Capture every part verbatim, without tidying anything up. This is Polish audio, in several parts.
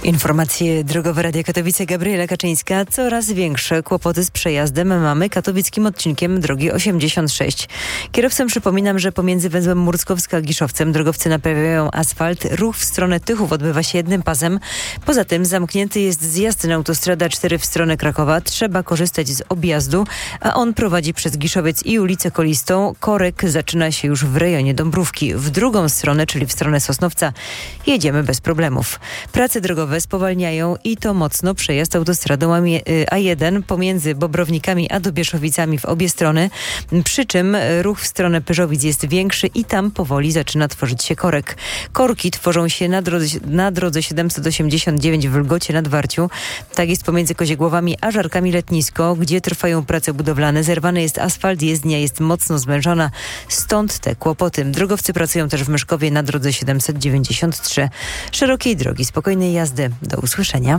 Informacje drogowe Radia Katowice, Gabriela Kaczyńska. Coraz większe kłopoty z przejazdem mamy katowickim odcinkiem drogi osiemdziesiąt sześć. Kierowcom przypominam, że pomiędzy węzłem Murskowska a Giszowcem drogowcy naprawiają asfalt. Ruch w stronę Tychów odbywa się jednym pasem. Poza tym zamknięty jest zjazd na autostradę cztery w stronę Krakowa. Trzeba korzystać z objazdu, a on prowadzi przez Giszowiec i ulicę Kolistą. Korek zaczyna się już w rejonie Dąbrówki. W drugą stronę, czyli w stronę Sosnowca, jedziemy bez problemów. Prace drogowe spowalniają i to mocno przejazd autostradą A jeden pomiędzy Bobrownikami a Dobieszowicami w obie strony, przy czym ruch w stronę Pyrzowic jest większy i tam powoli zaczyna tworzyć się korek. Korki tworzą się na drodze, na drodze siedemset osiemdziesiąt dziewięć w Wylgocie nad Warciu. Tak jest pomiędzy Koziegłowami a Żarkami Letnisko, gdzie trwają prace budowlane. Zerwany jest asfalt, jezdnia jest mocno zmężona, stąd te kłopoty. Drogowcy pracują też w Myszkowie na drodze siedemset dziewięćdziesiąt trzy. Szerokiej drogi, spokojnej jazdy. Do usłyszenia.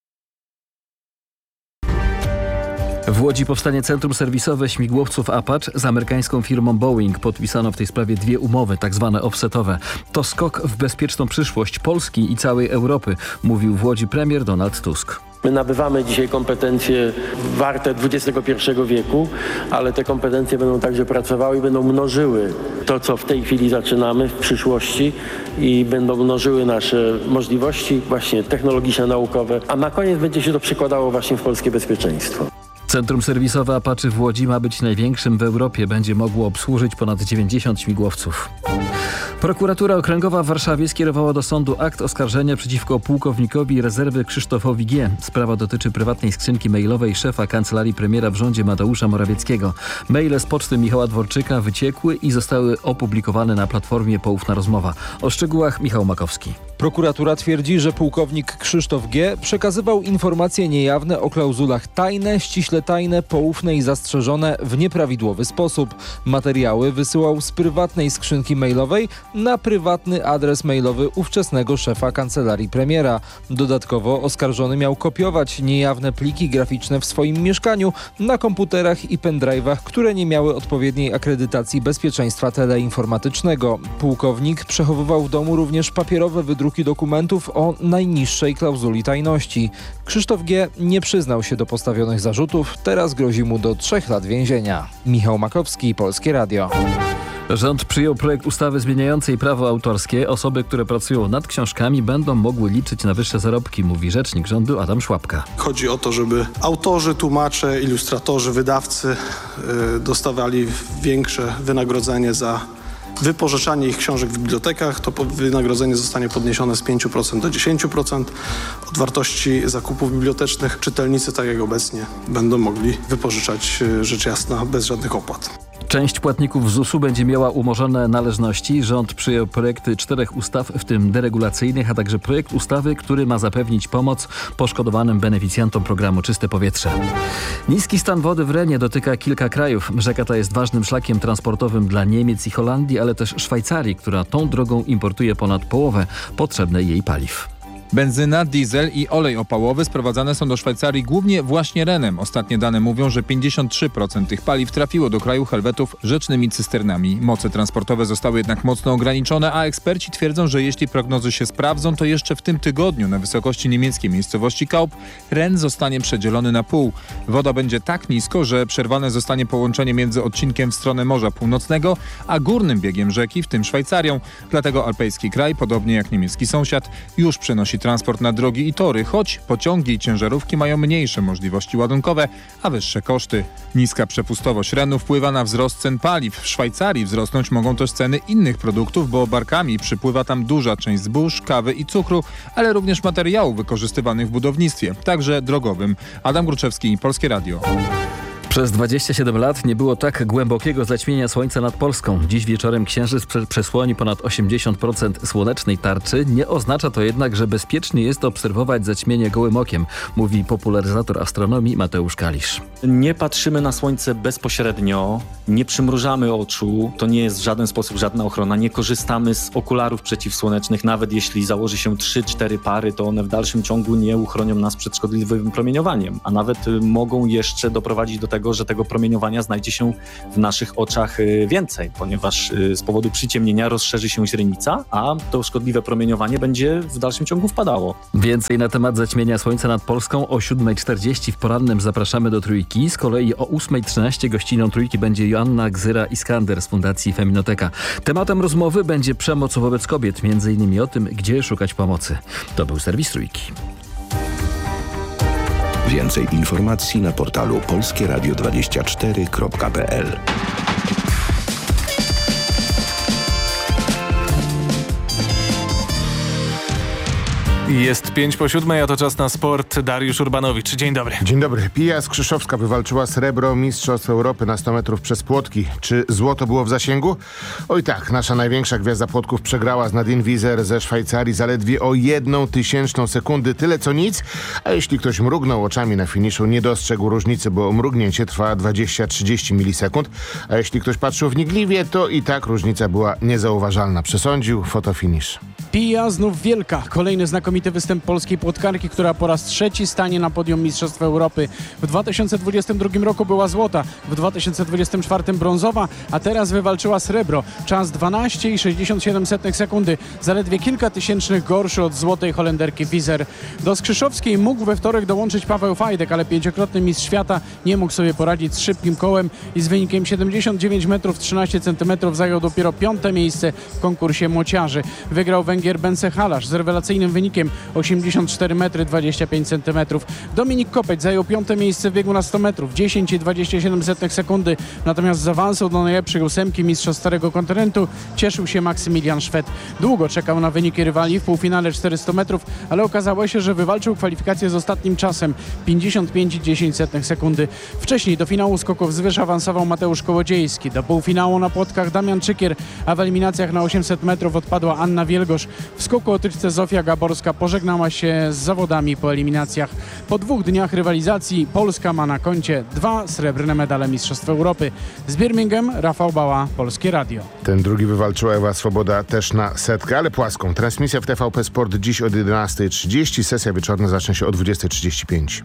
W Łodzi powstanie centrum serwisowe śmigłowców Apache z amerykańską firmą Boeing. Podpisano w tej sprawie dwie umowy, tak zwane offsetowe. To skok w bezpieczną przyszłość Polski i całej Europy, mówił w Łodzi premier Donald Tusk. My nabywamy dzisiaj kompetencje warte dwudziestego pierwszego wieku, ale te kompetencje będą także pracowały i będą mnożyły to, co w tej chwili zaczynamy w przyszłości i będą mnożyły nasze możliwości właśnie technologiczne, naukowe, a na koniec będzie się to przekładało właśnie w polskie bezpieczeństwo. Centrum serwisowe Apache w Łodzi ma być największym w Europie. Będzie mogło obsłużyć ponad dziewięćdziesiąt śmigłowców. Prokuratura Okręgowa w Warszawie skierowała do sądu akt oskarżenia przeciwko pułkownikowi rezerwy Krzysztofowi G. Sprawa dotyczy prywatnej skrzynki mailowej szefa kancelarii premiera w rządzie Mateusza Morawieckiego. Maile z poczty Michała Dworczyka wyciekły i zostały opublikowane na platformie Poufna Rozmowa. O szczegółach Michał Makowski. Prokuratura twierdzi, że pułkownik Krzysztof G. przekazywał informacje niejawne o klauzulach tajne, ściśle tajne, poufne i zastrzeżone w nieprawidłowy sposób. Materiały wysyłał z prywatnej skrzynki mailowej na prywatny adres mailowy ówczesnego szefa kancelarii premiera. Dodatkowo oskarżony miał kopiować niejawne pliki graficzne w swoim mieszkaniu na komputerach i pendrive'ach, które nie miały odpowiedniej akredytacji bezpieczeństwa teleinformatycznego. Pułkownik przechowywał w domu również papierowe wydruki dokumentów o najniższej klauzuli tajności. Krzysztof G. nie przyznał się do postawionych zarzutów. Teraz grozi mu do trzech lat więzienia. Michał Makowski, Polskie Radio. Rząd przyjął projekt ustawy zmieniającej prawo autorskie. Osoby, które pracują nad książkami, będą mogły liczyć na wyższe zarobki, mówi rzecznik rządu Adam Szłapka. Chodzi o to, żeby autorzy, tłumacze, ilustratorzy, wydawcy yy, dostawali większe wynagrodzenie za wypożyczanie ich książek w bibliotekach. To wynagrodzenie zostanie podniesione z pięć procent do dziesięć procent od wartości zakupów bibliotecznych. Czytelnicy, tak jak obecnie, będą mogli wypożyczać, rzecz jasna, bez żadnych opłat. Część płatników z Z U S-u będzie miała umorzone należności. Rząd przyjął projekty czterech ustaw, w tym deregulacyjnych, a także projekt ustawy, który ma zapewnić pomoc poszkodowanym beneficjantom programu Czyste Powietrze. Niski stan wody w Renie dotyka kilka krajów. Rzeka ta jest ważnym szlakiem transportowym dla Niemiec i Holandii, ale też Szwajcarii, która tą drogą importuje ponad połowę potrzebnej jej paliw. Benzyna, diesel i olej opałowy sprowadzane są do Szwajcarii głównie właśnie Renem. Ostatnie dane mówią, że pięćdziesiąt trzy procent tych paliw trafiło do kraju Helwetów rzecznymi cysternami. Moce transportowe zostały jednak mocno ograniczone, a eksperci twierdzą, że jeśli prognozy się sprawdzą, to jeszcze w tym tygodniu na wysokości niemieckiej miejscowości Kaup Ren zostanie przedzielony na pół. Woda będzie tak nisko, że przerwane zostanie połączenie między odcinkiem w stronę Morza Północnego, a górnym biegiem rzeki, w tym Szwajcarią. Dlatego alpejski kraj, podobnie jak niemiecki sąsiad, już przenosi transport na drogi i tory, choć pociągi i ciężarówki mają mniejsze możliwości ładunkowe, a wyższe koszty. Niska przepustowość Renu wpływa na wzrost cen paliw. W Szwajcarii wzrosnąć mogą też ceny innych produktów, bo barkami przypływa tam duża część zbóż, kawy i cukru, ale również materiałów wykorzystywanych w budownictwie, także drogowym. Adam Gruczewski, Polskie Radio. Przez dwadzieścia siedem lat nie było tak głębokiego zaćmienia słońca nad Polską. Dziś wieczorem księżyc przesłoni ponad osiemdziesiąt procent słonecznej tarczy. Nie oznacza to jednak, że bezpiecznie jest obserwować zaćmienie gołym okiem, mówi popularyzator astronomii Mateusz Kalisz. Nie patrzymy na słońce bezpośrednio, nie przymrużamy oczu, to nie jest w żaden sposób żadna ochrona, nie korzystamy z okularów przeciwsłonecznych, nawet jeśli założy się trzy cztery pary, to one w dalszym ciągu nie uchronią nas przed szkodliwym promieniowaniem, a nawet mogą jeszcze doprowadzić do tego, tego, że tego promieniowania znajdzie się w naszych oczach więcej, ponieważ z powodu przyciemnienia rozszerzy się źrenica, a to szkodliwe promieniowanie będzie w dalszym ciągu wpadało. Więcej na temat zaćmienia słońca nad Polską o siódma czterdzieści w porannym zapraszamy do Trójki. Z kolei o ósma trzynaście gościną Trójki będzie Joanna Gzyra-Iskander z Fundacji Feminoteka. Tematem rozmowy będzie przemoc wobec kobiet, między innymi o tym, gdzie szukać pomocy. To był serwis Trójki. Więcej informacji na portalu polskie radio dwadzieścia cztery kropka p l. Jest pięć po siódmej, a to czas na sport. Dariusz Urbanowicz. Dzień dobry. Dzień dobry. Pija Skrzyszowska wywalczyła srebro Mistrzostw Europy na sto metrów przez płotki. Czy złoto było w zasięgu? Oj tak, nasza największa gwiazda płotków przegrała z Nadine Wieser ze Szwajcarii zaledwie o jedną tysięczną sekundy. Tyle co nic. A jeśli ktoś mrugnął oczami na finiszu, nie dostrzegł różnicy, bo mrugnięcie trwa dwadzieścia trzydzieści milisekund. A jeśli ktoś patrzył wnikliwie, to i tak różnica była niezauważalna. Przesądził fotofinisz. Pija znów wielka. Kolejny znakomity występ polskiej płotkarki, która po raz trzeci stanie na podium Mistrzostw Europy. W dwa tysiące dwudziestym drugim roku była złota, w dwa tysiące dwudziestym czwartym brązowa, a teraz wywalczyła srebro. Czas dwanaście i sześćdziesiąt siedem sekundy, zaledwie kilka tysięcznych gorszy od złotej Holenderki Wieser. Do Skrzyszowskiej mógł we wtorek dołączyć Paweł Fajdek, ale pięciokrotny mistrz świata nie mógł sobie poradzić z szybkim kołem i z wynikiem siedemdziesiąt dziewięć metrów trzynaście centymetrów zajął dopiero piąte miejsce w konkursie młociarzy. Wygrał Węgier Bence Halasz z rewelacyjnym wynikiem osiemdziesiąt cztery metry dwadzieścia pięć centymetrów. Dominik Kopeć zajął piąte miejsce w biegu na sto metrów, dziesięć i dwadzieścia siedem sekundy. Natomiast z awansu do najlepszej ósemki mistrzostw Starego Kontynentu cieszył się Maksymilian Szwed. Długo czekał na wyniki rywali w półfinale czterysta metrów, ale okazało się, że wywalczył kwalifikację z ostatnim czasem pięćdziesiąt pięć i dziesięć sekundy. Wcześniej do finału skoków z wyż awansował Mateusz Kołodziejski. Do półfinału na płotkach Damian Czykier, a w eliminacjach na osiemset metrów odpadła Anna Wielgosz. W skoku o tyczce Zofia Gaborska pożegnała się z zawodami po eliminacjach. Po dwóch dniach rywalizacji Polska ma na koncie dwa srebrne medale Mistrzostw Europy. Z Birmingham Rafał Bała, Polskie Radio. Ten drugi wywalczyła Ewa Swoboda też na setkę, ale płaską. Transmisja w T V P Sport dziś od jedenastej trzydzieści. Sesja wieczorna zacznie się o dwudziestej trzydzieści pięć.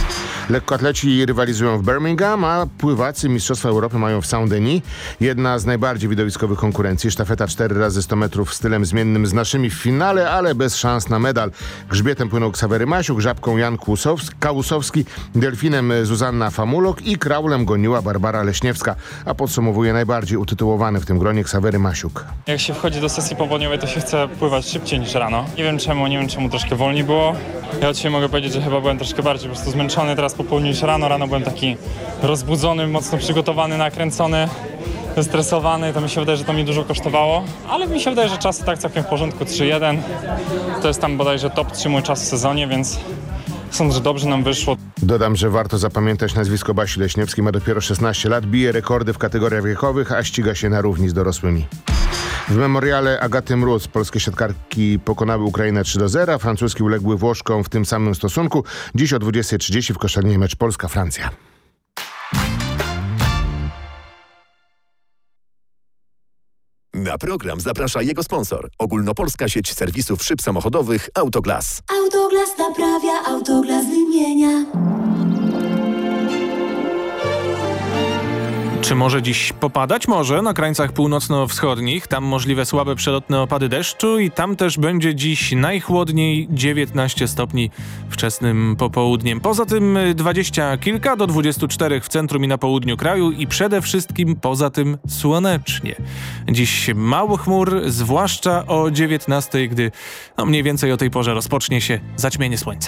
Lekkoatleci rywalizują w Birmingham, a pływacy Mistrzostwa Europy mają w Saint-Denis. Jedna z najbardziej widowiskowych konkurencji. Sztafeta cztery razy sto metrów stylem zmiennym z naszymi w finale, ale bez szans na medal. Grzbietem płynął Ksawery Masiuk, żabką Jan Kałusowski, delfinem Zuzanna Famulok i kraulem goniła Barbara Leśniewska. A podsumowuje najbardziej utytułowany w tym gronie Ksawery Masiuk. Jak się wchodzi do sesji południowej, to się chce pływać szybciej niż rano. Nie wiem czemu, nie wiem czemu troszkę wolniej było. Ja dzisiaj mogę powiedzieć, że chyba byłem troszkę bardziej po prostu zmęczony teraz po południu niż rano. Rano byłem taki rozbudzony, mocno przygotowany, nakręcony, zestresowany. To mi się wydaje, że to mi dużo kosztowało, ale mi się wydaje, że czasy tak całkiem w porządku. trzy jeden. To jest tam bodajże top trzy mój czas w sezonie, więc sądzę, że dobrze nam wyszło. Dodam, że warto zapamiętać nazwisko Basi Leśniewskiej. Ma dopiero szesnaście lat, bije rekordy w kategoriach wiekowych, a ściga się na równi z dorosłymi. W memoriale Agaty Mróz polskie siatkarki pokonały Ukrainę trzy do zera. Francuski uległy Włoszkom w tym samym stosunku. Dziś o dwudziestej trzydzieści w Koszalinie mecz Polska-Francja. Na program zaprasza jego sponsor. Ogólnopolska sieć serwisów szyb samochodowych Autoglas. Autoglas naprawia, Autoglas wymienia. Czy może dziś popadać? Może na krańcach północno-wschodnich. Tam możliwe słabe przelotne opady deszczu i tam też będzie dziś najchłodniej, dziewiętnaście stopni wczesnym popołudniem. Poza tym dwadzieścia kilka do dwudziestu czterech w centrum i na południu kraju i przede wszystkim poza tym słonecznie. Dziś mało chmur, zwłaszcza o dziewiętnastej, gdy no mniej więcej o tej porze rozpocznie się zaćmienie słońca.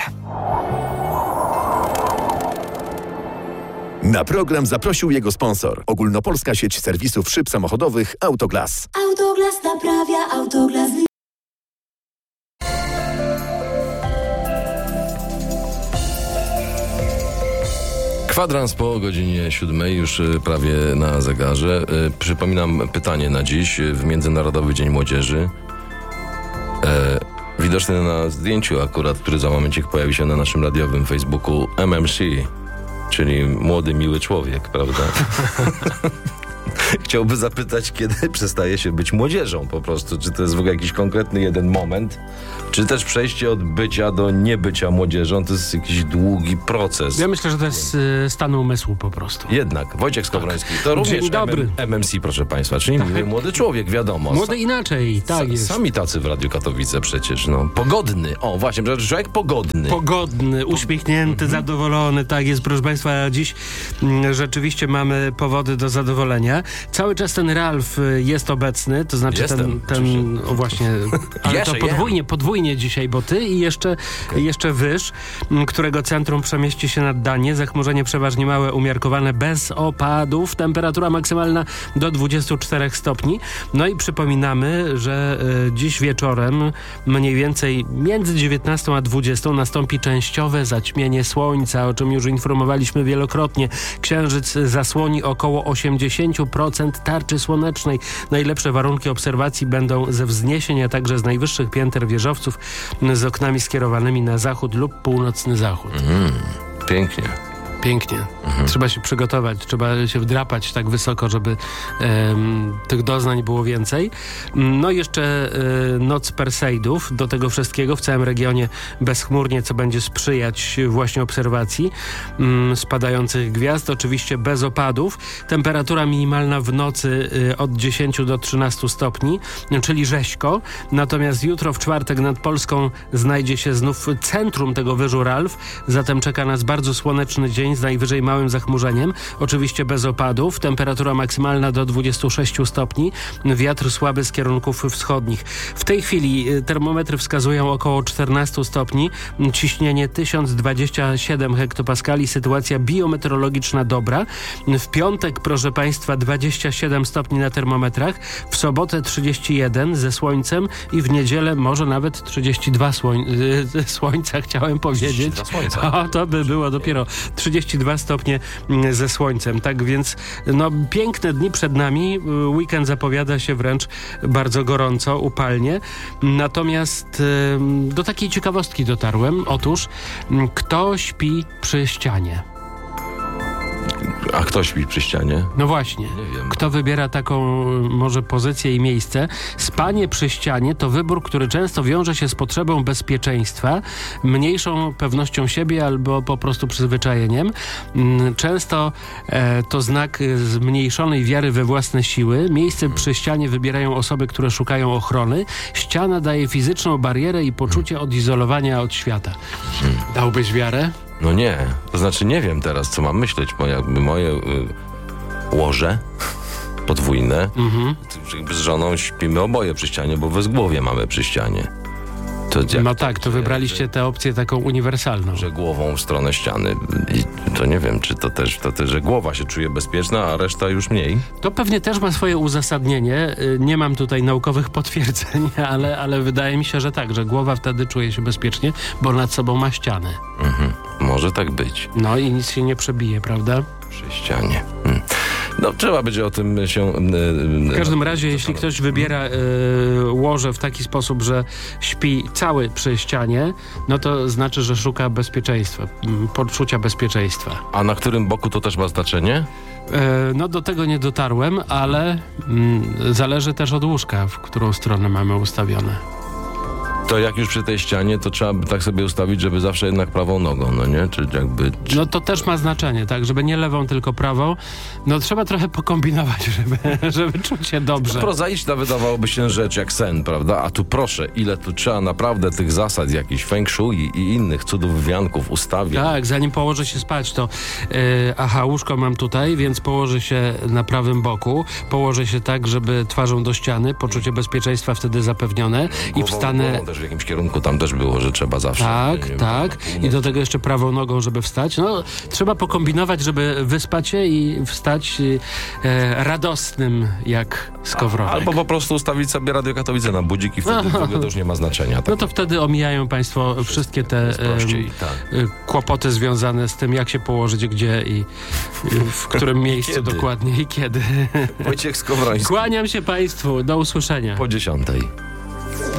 Na program zaprosił jego sponsor. Ogólnopolska sieć serwisów szyb samochodowych Autoglas. Autoglas naprawia, Autoglas wymienia. Kwadrans po godzinie siódmej, już prawie na zegarze. Przypominam pytanie na dziś w Międzynarodowy Dzień Młodzieży. E, widoczny na zdjęciu akurat, który za momencik pojawi się na naszym radiowym Facebooku, M M C, czyli młody, miły człowiek, prawda? chciałby zapytać, kiedy przestaje się być młodzieżą po prostu. Czy to jest w ogóle jakiś konkretny jeden moment, czy też przejście od bycia do niebycia młodzieżą to jest jakiś długi proces. Ja myślę, że to jest y, stan umysłu po prostu. Jednak. Wojciech Skowroński, to również Dzień dobry. M- M M C, proszę państwa, czyli tak. Młody człowiek, wiadomo. Młody inaczej, tak jest. Sami tacy w Radiu Katowice przecież, no. Pogodny. O, właśnie, człowiek pogodny. Pogodny, uśmiechnięty, mhm. zadowolony, tak jest, proszę państwa. Dziś m, rzeczywiście mamy powody do zadowolenia. Cały czas ten Ralf jest obecny, to znaczy Jestem, ten, ten o właśnie, ale to podwójnie, podwójnie dzisiaj, bo ty i jeszcze, okay. jeszcze Wyż, m, którego centrum przemieści się nad Danię. Zachmurzenie przeważnie małe, umiarkowane, bez opadów. Temperatura maksymalna do dwudziestu czterech stopni. No i przypominamy, że y, dziś wieczorem mniej więcej między dziewiętnastą a dwudziestą nastąpi częściowe zaćmienie słońca, o czym już informowaliśmy wielokrotnie. Księżyc zasłoni około osiemdziesiąt procent tarczy słonecznej. Najlepsze warunki obserwacji będą ze wzniesień, a także z najwyższych pięter wieżowców z oknami skierowanymi na zachód lub północny zachód. Mm, pięknie. Pięknie. Mhm. Trzeba się przygotować, trzeba się wdrapać tak wysoko, żeby um, tych doznań było więcej. No i jeszcze y, noc Perseidów. Do tego wszystkiego w całym regionie bezchmurnie, co będzie sprzyjać właśnie obserwacji um, spadających gwiazd. Oczywiście bez opadów. Temperatura minimalna w nocy y, od dziesięciu do trzynastu stopni, czyli rzeźko. Natomiast jutro w czwartek nad Polską znajdzie się znów centrum tego wyżu Ralf. Zatem czeka nas bardzo słoneczny dzień z najwyżej małym zachmurzeniem, oczywiście bez opadów, temperatura maksymalna do dwudziestu sześciu stopni, wiatr słaby z kierunków wschodnich. W tej chwili termometry wskazują około czternastu stopni, ciśnienie tysiąc dwadzieścia siedem hektopaskali, sytuacja biometeorologiczna dobra. W piątek, proszę państwa, dwadzieścia siedem stopni na termometrach, w sobotę trzydzieści jeden ze słońcem i w niedzielę może nawet trzydzieści dwa słoń- słońca, chciałem powiedzieć. O, to by było dopiero trzydzieści dwa stopnie ze słońcem. Tak więc no, piękne dni przed nami. Weekend zapowiada się wręcz bardzo gorąco, upalnie. Natomiast y, do takiej ciekawostki dotarłem. Otóż kto śpi przy ścianie? A kto śpi przy ścianie? No właśnie. Nie wiem. Kto wybiera taką może pozycję i miejsce? Spanie przy ścianie to wybór, który często wiąże się z potrzebą bezpieczeństwa, mniejszą pewnością siebie albo po prostu przyzwyczajeniem. Często e, to znak zmniejszonej wiary we własne siły. Miejsce przy ścianie wybierają osoby, które szukają ochrony. Ściana daje fizyczną barierę i poczucie odizolowania od świata. Dałbyś wiarę? No nie, to znaczy nie wiem teraz, co mam myśleć, bo jakby moje y, łoże podwójne, mhm. jakby z żoną śpimy oboje przy ścianie, bo wezgłowie mamy przy ścianie. To jak, no tak, to wybraliście tę opcję taką uniwersalną. Że głową w stronę ściany. I to nie wiem, czy to też, to też, że głowa się czuje bezpieczna, a reszta już mniej. To pewnie też ma swoje uzasadnienie. Nie mam tutaj naukowych potwierdzeń, ale, ale wydaje mi się, że tak, że głowa wtedy czuje się bezpiecznie, bo nad sobą ma ścianę. Mhm. Może tak być. No i nic się nie przebije, prawda? Przy ścianie. Hmm. No, trzeba będzie o tym się... Yy, w każdym razie, jeśli ktoś wybiera yy, łoże w taki sposób, że śpi cały przy ścianie, no to znaczy, że szuka bezpieczeństwa, poczucia bezpieczeństwa. A na którym boku to też ma znaczenie? Yy, no do tego nie dotarłem, ale yy, zależy też od łóżka, w którą stronę mamy ustawione. To jak już przy tej ścianie, to trzeba by tak sobie ustawić, żeby zawsze jednak prawą nogą, no nie? Czy jakby... Czy... No to też ma znaczenie, tak? Żeby nie lewą, tylko prawą. No trzeba trochę pokombinować, żeby, żeby czuć się dobrze. To prozaiczna wydawałoby się rzecz jak sen, prawda? A tu proszę, ile tu trzeba naprawdę tych zasad, jakichś feng shui i innych cudów wianków ustawiać. Tak, zanim położę się spać, to yy, aha, łóżko mam tutaj, więc położę się na prawym boku. Położę się tak, żeby twarzą do ściany, poczucie bezpieczeństwa wtedy zapewnione. Głową, i wstanę... Głową też w jakimś kierunku tam też było, że trzeba zawsze. Tak, nie, tak. I do tego jeszcze prawą nogą, żeby wstać. No, trzeba pokombinować, żeby wyspać się i wstać e, radosnym jak skowronek. Albo po prostu ustawić sobie Radio Katowice na budzik i wtedy w ogóle to już nie ma znaczenia. Tak? No to wtedy omijają państwo wszystkie te prościej, e, tak. kłopoty związane z tym, jak się położyć, gdzie i, i w którym miejscu dokładnie i kiedy. Wojciech Skowroński. Kłaniam się państwu. Do usłyszenia. Po dziesiątej.